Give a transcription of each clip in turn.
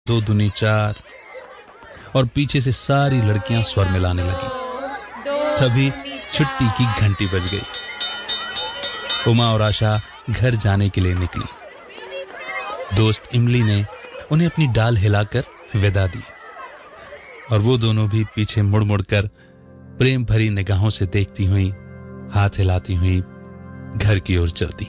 दो दूनी चार, और पीछे से सारी लड़कियां स्वर मिलाने लगी। तभी छुट्टी की घंटी बज गई। उमा और आशा घर जाने के लिए निकली। दोस्त इमली ने उन्हें अपनी डाल हिलाकर विदा दी और वो दोनों भी पीछे मुड़ मुड़ कर प्रेम भरी निगाहों से देखती हुई, हाथ हिलाती हुई घर की ओर चलती।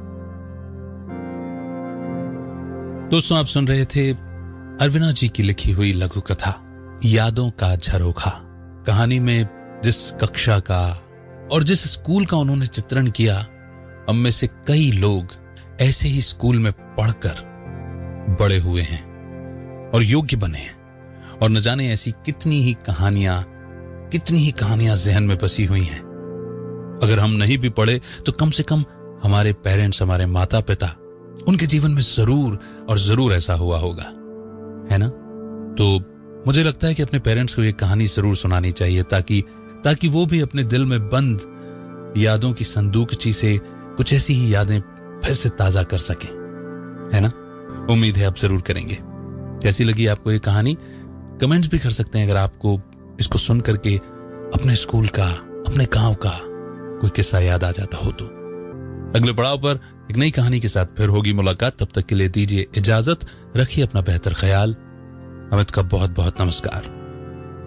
दोस्तों, आप सुन रहे थे अरविना जी की लिखी हुई लघु कथा यादों का झरोखा। कहानी में जिस कक्षा का और जिस स्कूल का उन्होंने चित्रण किया, हम में से कई लोग ऐसे ही स्कूल में पढ़कर बड़े हुए हैं और योग्य बने हैं, और न जाने ऐसी कितनी ही कहानियां जहन में बसी हुई हैं। अगर हम नहीं भी पढ़े तो कम से कम हमारे पेरेंट्स, हमारे माता पिता, उनके जीवन में जरूर ऐसा हुआ होगा, है ना? तो मुझे लगता है कि अपने पेरेंट्स को ये कहानी जरूर सुनानी चाहिए ताकि वो भी अपने दिल में बंद यादों की संदूकची से कुछ ऐसी ही यादें फिर से ताजा कर सकें, है ना? उम्मीद है आप जरूर करेंगे। कैसी लगी आपको ये कहानी? कमेंट्स भी कर सकते हैं अगर आपको इसको सुन करके अपने स्कूल का, अपने गांव का कोई किस्सा याद आ जाता हो तो। अगले पड़ाव पर एक नई कहानी के साथ फिर होगी मुलाकात। तब तक के लिए दीजिए इजाजत, रखिए अपना बेहतर ख्याल। अमित का बहुत बहुत नमस्कार।